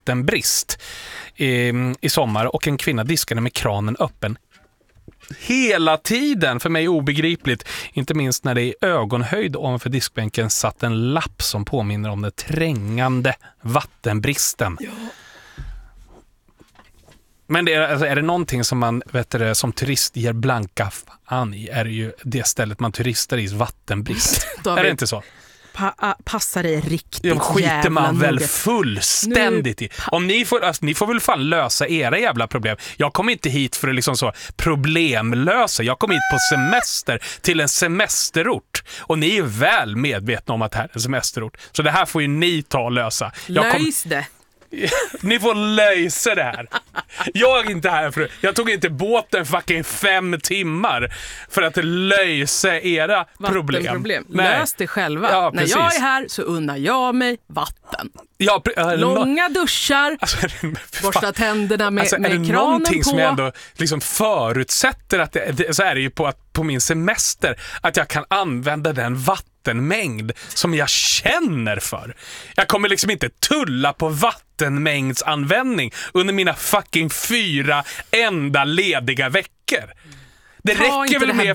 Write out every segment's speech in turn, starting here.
vattenbrist i sommar och en kvinna diskade med kranen öppen hela tiden. För mig obegripligt, inte minst när det i ögonhöjd ovanför diskbänken satt en lapp som påminner om den trängande vattenbristen. Ja. Men är det någonting som man som turist ger blanka fan i, är det ju det stället man turistar i, vattenbrist. Är det inte så? Passar det riktigt jävla skiter man väl noga. fullständigt i. Om ni får väl fan lösa era jävla problem. Jag kom inte hit för att liksom så problemlösa. Jag kom hit på semester till en semesterort. Och ni är väl medvetna om att det här är en semesterort. Så det här får ju ni ta och lösa. Lös det. Ni får lösa det här. Jag är inte här för... Jag tog inte båten fucking 5 timmar för att lösa era problem. Lös det själva. Ja, när jag är här så unnar jag mig vatten. Ja, långa duschar, borsta tänderna med kranen på. Är det någonting som jag ändå liksom förutsätter att så är det ju på min semester att jag kan använda den vattenmängd som jag känner för. Jag kommer liksom inte tulla på vattenmängdsanvändning under mina fucking 4 enda lediga veckor. Det räcker väl med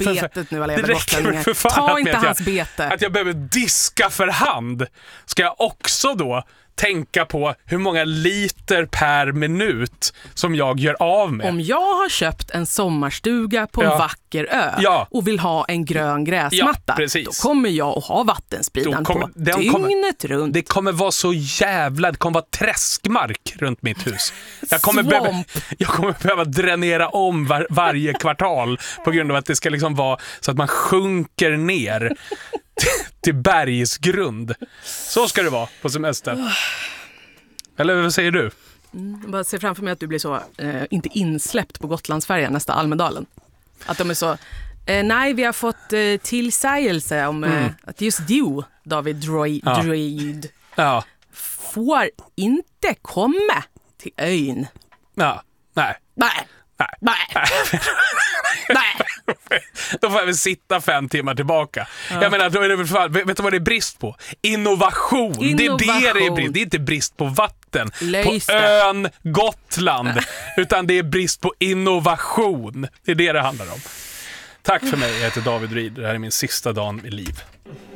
för Ta inte hans bete. Att jag behöver diska för hand. Ska jag också då tänka på hur många liter per minut som jag gör av med? Om jag har köpt en sommarstuga på en vacker ö och vill ha en grön gräsmatta, då kommer jag att ha vattenspridaren på dygnet runt. Det kommer vara så jävla... Det kommer vara träskmark runt mitt hus. Jag kommer behöva dränera om varje kvartal på grund av att det ska liksom vara så att man sjunker ner till bergsgrund. Så ska det vara på semester. Eller vad säger du? Jag bara ser framför mig att du blir så inte insläppt på Gotlandsfärjan nästa Almedalen. Att de är så nej, vi har fått tillsägelse om att just du, David Droid, får inte komma till ön. Ja, nej. Då får jag väl sitta 5 timmar tillbaka. Jag menar, då är det väl, vet du vad det är brist på? Innovation. Det är det är brist. Det är inte brist på vatten på ön Gotland, utan det är brist på innovation. Det är det handlar om. Tack för mig, jag heter David Reed. Det här är min sista dag i liv.